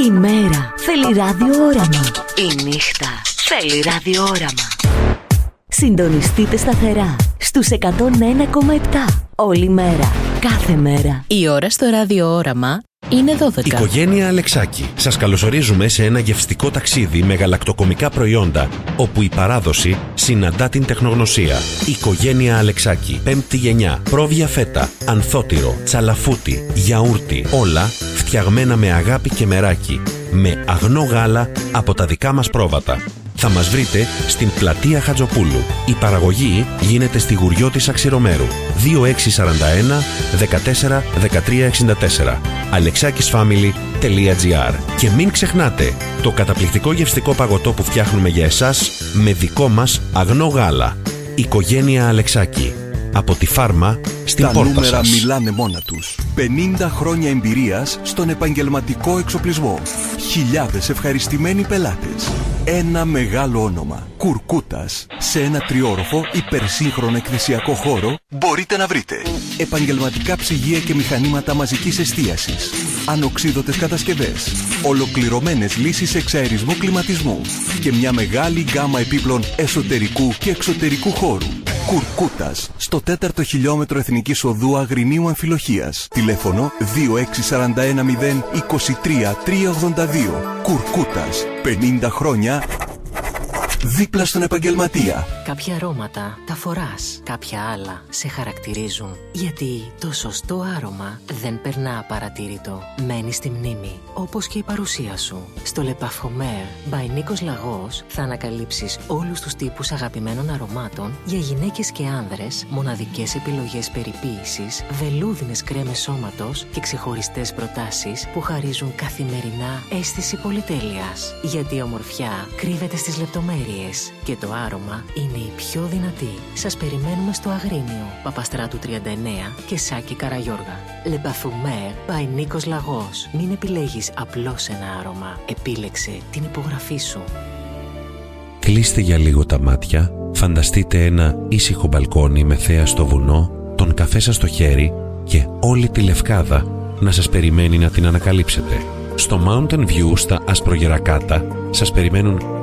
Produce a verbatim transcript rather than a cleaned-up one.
Η μέρα θέλει ραδιόραμα. Η νύχτα θέλει ραδιόραμα. Συντονιστείτε σταθερά στους εκατόν ένα κόμμα επτά. Όλη μέρα, κάθε μέρα. Η ώρα στο ραδιόραμα είναι δώδεκα. Οικογένεια Αλεξάκη. Σας καλωσορίζουμε σε ένα γευστικό ταξίδι με γαλακτοκομικά προϊόντα, όπου η παράδοση συναντά την τεχνογνωσία. Οικογένεια Αλεξάκη. Πέμπτη γενιά. Πρόβια φέτα, ανθότυρο, τσαλαφούτι, γιαούρτι. Όλα φτιαγμένα με αγάπη και μεράκι. Με αγνό γάλα από τα δικά μας πρόβατα. Θα μας βρείτε στην πλατεία Χατζοπούλου. Η παραγωγή γίνεται στη Γουριό της Αξιρομέρου. δύο έξι τέσσερα ένα δεκατέσσερα δεκατρία εξήντα τέσσερα. αλεξάκισφάμιλι τελεία τζι άρ. Και μην ξεχνάτε το καταπληκτικό γευστικό παγωτό που φτιάχνουμε για εσάς με δικό μας αγνό γάλα. Οικογένεια Αλεξάκη. Από τη φάρμα στην Τα πόρτα νούμερα σας. μιλάνε μόνα τους. πενήντα χρόνια εμπειρίας στον επαγγελματικό εξοπλισμό. Χιλιάδες ευχαριστημένοι πελάτες. Ένα μεγάλο όνομα. Κουρκούτας. Σε ένα τριόροφο υπερσύγχρονο εκθεσιακό χώρο μπορείτε να βρείτε επαγγελματικά ψυγεία και μηχανήματα μαζικής εστίασης, ανοξίδωτες κατασκευές, ολοκληρωμένες λύσεις εξαερισμού κλιματισμού και μια μεγάλη γκάμα επίπλων εσωτερικού και εξωτερικού χώρου. Κουρκούτας, στο τέταρτο χιλιόμετρο Εθνικής Οδού Αγρινίου Αμφιλοχίας. Τηλέφωνο δύο έξι τέσσερα ένα μηδέν είκοσι τρία τρία ογδόντα δύο. Κουρκούτας, πενήντα χρόνια δίπλα στον επαγγελματία. Κάποια αρώματα τα φοράς, κάποια άλλα σε χαρακτηρίζουν. Γιατί το σωστό άρωμα δεν περνά απαρατήρητο. Μένει στη μνήμη, όπως και η παρουσία σου. Στο Le Parfumeur by Νίκος Λαγός θα ανακαλύψεις όλους τους τύπους αγαπημένων αρωμάτων για γυναίκες και άνδρες, μοναδικές επιλογές περιποίησης, βελούδινες κρέμες σώματος και ξεχωριστές προτάσεις που χαρίζουν καθημερινά αίσθηση πολυτέλειας. Γιατί η ομορφιά κρύβεται στις λεπτομέρειες και το άρωμα είναι η πιο δυνατή. Σας περιμένουμε στο Αγρίνιο, Παπαστράτου τριάντα εννέα και Σάκη Καραγιώργα. Le Parfumeur by Νίκος Λαγός. Μην επιλέγεις απλώς ένα άρωμα. Επίλεξε την υπογραφή σου. Κλείστε για λίγο τα μάτια, φανταστείτε ένα ήσυχο μπαλκόνι με θέα στο βουνό, τον καφέ σας στο χέρι και όλη τη Λευκάδα να σας περιμένει να την ανακαλύψετε. Στο Mountain View στα Ασπρογερακάτα σας περιμένουν